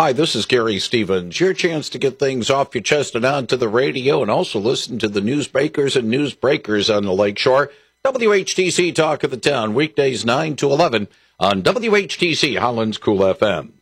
Hi, this is Gary Stevens. Your chance to get things off your chest and onto the radio, and also listen to the newsmakers and newsbreakers on the Lakeshore. WHTC Talk of the Town, weekdays 9 to 11 on WHTC Holland's Cool FM.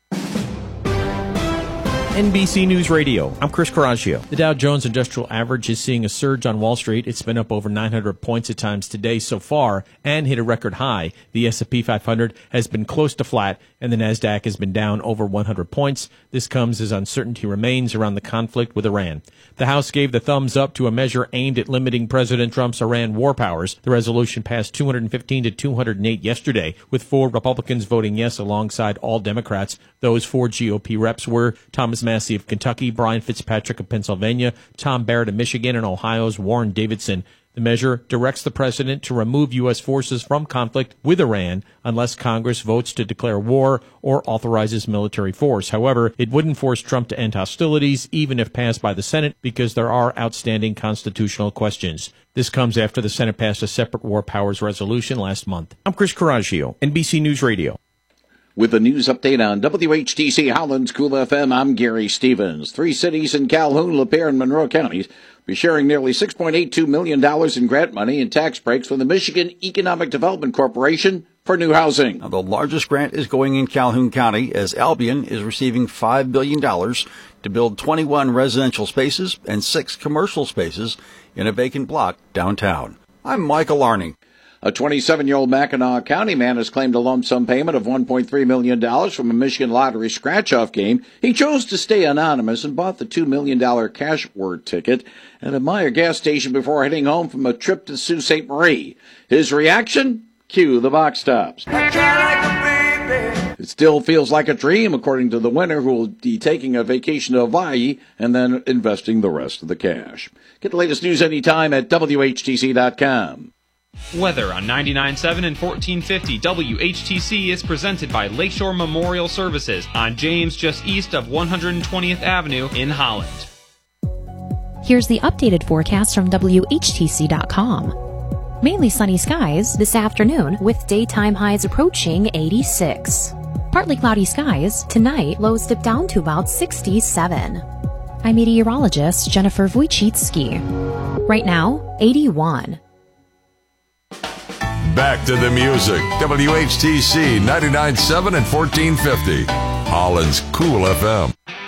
NBC News Radio. I'm Chris Coraggio. The Dow Jones Industrial Average is seeing a surge on Wall Street. It's been up over 900 points at times today so far and hit a record high. The S&P 500 has been close to flat, and the Nasdaq has been down over 100 points. This comes as uncertainty remains around the conflict with Iran. The House gave the thumbs up to a measure aimed at limiting President Trump's Iran war powers. The resolution passed 215 to 208 yesterday, with 4 Republicans voting yes alongside all Democrats. Those 4 GOP reps were Thomas Massie of Kentucky, Brian Fitzpatrick of Pennsylvania, Tom Barrett of Michigan, and Ohio's Warren Davidson. The measure directs the president to remove U.S. forces from conflict with Iran unless Congress votes to declare war or authorizes military force. However, it wouldn't force Trump to end hostilities, even if passed by the Senate, because there are outstanding constitutional questions. This comes after the Senate passed a separate war powers resolution last month. I'm Chris Coraggio, NBC News Radio. With the news update on WHTC Holland's Cool FM, I'm Gary Stevens. 3 cities in Calhoun, Lapeer, and Monroe counties be sharing nearly $6.82 million in grant money and tax breaks from the Michigan Economic Development Corporation for new housing. Now, the largest grant is going in Calhoun County, as Albion is receiving $5 billion to build 21 residential spaces and 6 commercial spaces in a vacant block downtown. I'm Michael Arning. A 27-year-old Mackinac County man has claimed a lump sum payment of $1.3 million from a Michigan lottery scratch-off game. He chose to stay anonymous and bought the $2 million cash word ticket at a Meijer gas station before heading home from a trip to Sault Ste. Marie. His reaction? Cue the box tops. It still feels like a dream, according to the winner, who will be taking a vacation to Hawaii and then investing the rest of the cash. Get the latest news anytime at WHTC.com. Weather on 99.7 and 1450 WHTC is presented by Lakeshore Memorial Services on James, just east of 120th Avenue in Holland. Here's the updated forecast from WHTC.com. Mainly sunny skies this afternoon with daytime highs approaching 86. Partly cloudy skies tonight, lows dip down to about 67. I'm meteorologist Jennifer Wojcicki. Right now, 81. Back to the music. WHTC 99.7 and 1450. Holland's Cool FM.